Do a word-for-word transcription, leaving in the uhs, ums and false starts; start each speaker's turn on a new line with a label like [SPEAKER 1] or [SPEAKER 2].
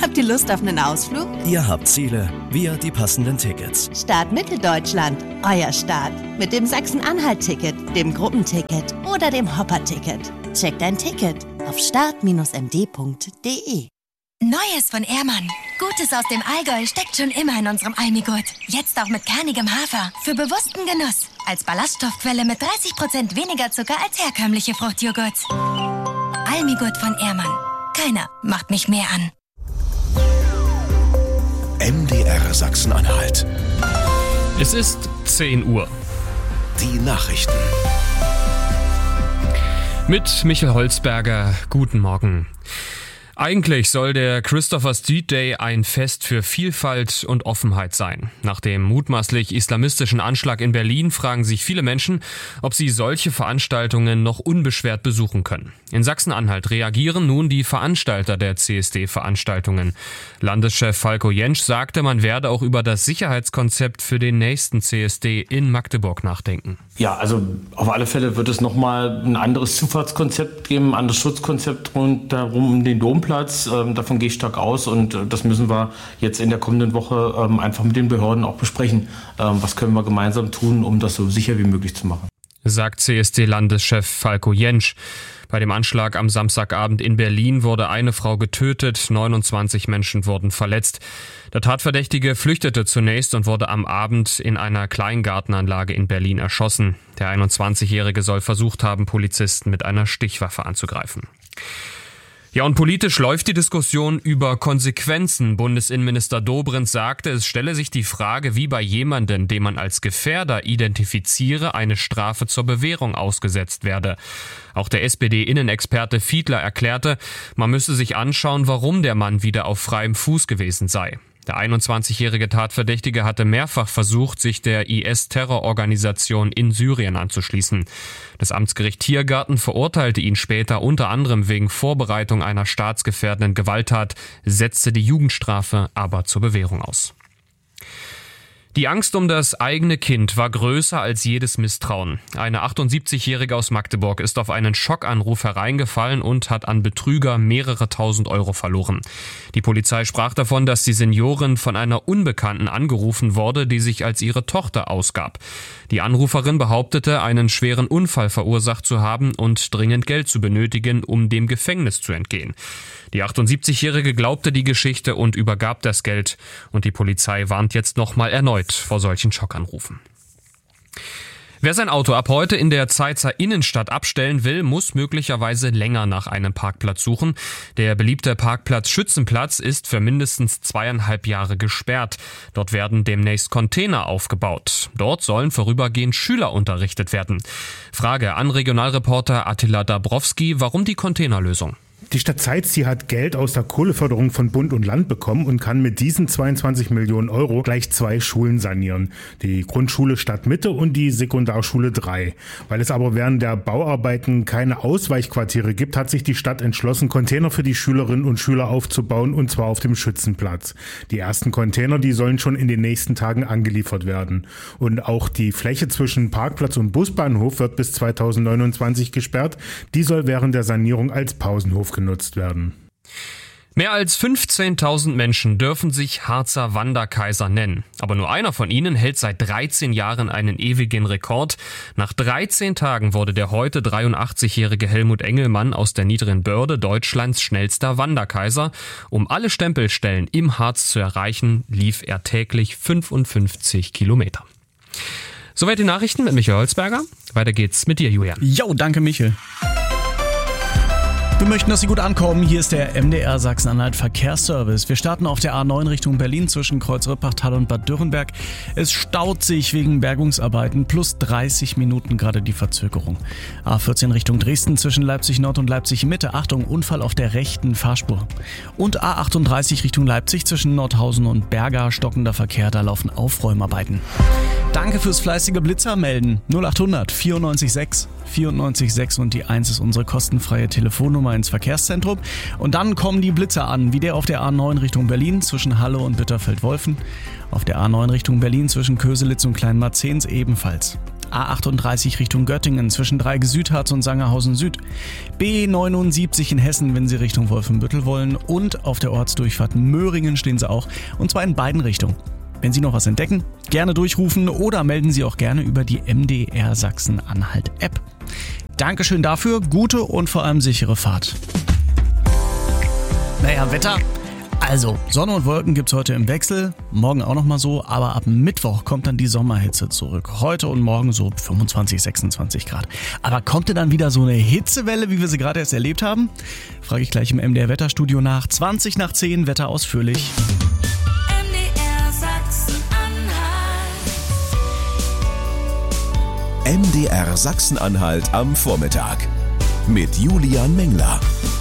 [SPEAKER 1] Habt ihr Lust auf einen Ausflug?
[SPEAKER 2] Ihr habt Ziele, wir die passenden Tickets.
[SPEAKER 1] Start Mitteldeutschland, euer Start. Mit dem Sachsen-Anhalt-Ticket, dem Gruppenticket oder dem Hopper-Ticket. Checkt ein Ticket auf start Bindestrich m d punkt d e.
[SPEAKER 3] Neues von Ehrmann. Gutes aus dem Allgäu steckt schon immer in unserem Almigurt. Jetzt auch mit kernigem Hafer. Für bewussten Genuss. Als Ballaststoffquelle mit dreißig Prozent weniger Zucker als herkömmliche Fruchtjoghurts. Almigurt von Ehrmann. Keiner macht mich mehr an.
[SPEAKER 4] M D R Sachsen-Anhalt.
[SPEAKER 5] Es ist zehn Uhr.
[SPEAKER 4] Die Nachrichten.
[SPEAKER 5] Mit Michael Holzberger. Guten Morgen. Eigentlich soll der Christopher Street Day ein Fest für Vielfalt und Offenheit sein. Nach dem mutmaßlich islamistischen Anschlag in Berlin fragen sich viele Menschen, ob sie solche Veranstaltungen noch unbeschwert besuchen können. In Sachsen-Anhalt reagieren nun die Veranstalter der C S D-Veranstaltungen. Landeschef Falko Jentsch sagte, man werde auch über das Sicherheitskonzept für den nächsten C S D in Magdeburg nachdenken.
[SPEAKER 6] Ja, also auf alle Fälle wird es nochmal ein anderes Zufahrtskonzept geben, ein anderes Schutzkonzept rundherum um den Domplatz. Ähm, davon gehe ich stark aus und äh, das müssen wir jetzt in der kommenden Woche ähm, einfach mit den Behörden auch besprechen. Ähm, was können wir gemeinsam tun, um das so sicher wie möglich zu machen?
[SPEAKER 5] Sagt C S D-Landeschef Falko Jentsch. Bei dem Anschlag am Samstagabend in Berlin wurde eine Frau getötet, neunundzwanzig Menschen wurden verletzt. Der Tatverdächtige flüchtete zunächst und wurde am Abend in einer Kleingartenanlage in Berlin erschossen. Der einundzwanzigjährige soll versucht haben, Polizisten mit einer Stichwaffe anzugreifen. Ja, und politisch läuft die Diskussion über Konsequenzen. Bundesinnenminister Dobrindt sagte, es stelle sich die Frage, wie bei jemandem, den man als Gefährder identifiziere, eine Strafe zur Bewährung ausgesetzt werde. Auch der S P D-Innenexperte Fiedler erklärte, man müsse sich anschauen, warum der Mann wieder auf freiem Fuß gewesen sei. Der einundzwanzigjährige Tatverdächtige hatte mehrfach versucht, sich der I S-Terrororganisation in Syrien anzuschließen. Das Amtsgericht Tiergarten verurteilte ihn später unter anderem wegen Vorbereitung einer staatsgefährdenden Gewalttat, setzte die Jugendstrafe aber zur Bewährung aus. Die Angst um das eigene Kind war größer als jedes Misstrauen. Eine achtundsiebzigjährige aus Magdeburg ist auf einen Schockanruf hereingefallen und hat an Betrüger mehrere tausend Euro verloren. Die Polizei sprach davon, dass die Seniorin von einer Unbekannten angerufen wurde, die sich als ihre Tochter ausgab. Die Anruferin behauptete, einen schweren Unfall verursacht zu haben und dringend Geld zu benötigen, um dem Gefängnis zu entgehen. Die achtundsiebzigjährige glaubte die Geschichte und übergab das Geld. Und die Polizei warnt jetzt nochmal erneut vor solchen Schockanrufen. Wer sein Auto ab heute in der Zeitzer Innenstadt abstellen will, muss möglicherweise länger nach einem Parkplatz suchen. Der beliebte Parkplatz Schützenplatz ist für mindestens zweieinhalb Jahre gesperrt. Dort werden demnächst Container aufgebaut. Dort sollen vorübergehend Schüler unterrichtet werden. Frage an Regionalreporter Attila Dabrowski, warum die Containerlösung?
[SPEAKER 7] Die Stadt Zeitz, die hat Geld aus der Kohleförderung von Bund und Land bekommen und kann mit diesen zweiundzwanzig Millionen Euro gleich zwei Schulen sanieren. Die Grundschule Stadtmitte und die Sekundarschule drei. Weil es aber während der Bauarbeiten keine Ausweichquartiere gibt, hat sich die Stadt entschlossen, Container für die Schülerinnen und Schüler aufzubauen, und zwar auf dem Schützenplatz. Die ersten Container, die sollen schon in den nächsten Tagen angeliefert werden. Und auch die Fläche zwischen Parkplatz und Busbahnhof wird bis zweitausendneunundzwanzig gesperrt. Die soll während der Sanierung als Pausenhof genutzt werden.
[SPEAKER 5] Mehr als fünfzehntausend Menschen dürfen sich Harzer Wanderkaiser nennen. Aber nur einer von ihnen hält seit dreizehn Jahren einen ewigen Rekord. Nach dreizehn Tagen wurde der heute dreiundachtzigjährige Helmut Engelmann aus der Niederen Börde Deutschlands schnellster Wanderkaiser. Um alle Stempelstellen im Harz zu erreichen, lief er täglich fünfundfünfzig Kilometer. Soweit die Nachrichten mit Michael Holzberger. Weiter geht's mit dir, Julian.
[SPEAKER 8] Jo, danke Michael. Wir möchten, dass Sie gut ankommen. Hier ist der M D R Sachsen-Anhalt Verkehrsservice. Wir starten auf der A neun Richtung Berlin zwischen Kreuz-Rippachtal und Bad Dürrenberg. Es staut sich wegen Bergungsarbeiten, plus dreißig Minuten gerade die Verzögerung. A vierzehn Richtung Dresden zwischen Leipzig Nord und Leipzig Mitte. Achtung, Unfall auf der rechten Fahrspur. Und A achtunddreißig Richtung Leipzig zwischen Nordhausen und Berga, stockender Verkehr, da laufen Aufräumarbeiten. Danke fürs fleißige Blitzermelden. null achthundert vierundneunzig sechs vierundneunzig sechs und die eins ist unsere kostenfreie Telefonnummer ins Verkehrszentrum. Und dann kommen die Blitzer an, wie der auf der A neun Richtung Berlin zwischen Halle und Bitterfeld-Wolfen. Auf der A neun Richtung Berlin zwischen Köselitz und Kleinmarzens ebenfalls. A achtunddreißig Richtung Göttingen zwischen Dreieck-Südharz und Sangerhausen Süd. B neunundsiebzig in Hessen, wenn Sie Richtung Wolfenbüttel wollen. Und auf der Ortsdurchfahrt Möhringen stehen Sie auch. Und zwar in beiden Richtungen. Wenn Sie noch was entdecken, gerne durchrufen oder melden Sie auch gerne über die M D R Sachsen-Anhalt-App. Dankeschön dafür, gute und vor allem sichere Fahrt. Naja, Wetter. Also, Sonne und Wolken gibt's heute im Wechsel, morgen auch nochmal so, aber ab Mittwoch kommt dann die Sommerhitze zurück. Heute und morgen so fünfundzwanzig, sechsundzwanzig Grad. Aber kommt denn dann wieder so eine Hitzewelle, wie wir sie gerade erst erlebt haben? Frage ich gleich im M D R Wetterstudio nach. zwanzig nach zehn, Wetter ausführlich.
[SPEAKER 9] M D R Sachsen-Anhalt.
[SPEAKER 4] M D R Sachsen-Anhalt am Vormittag mit Julian Mengler.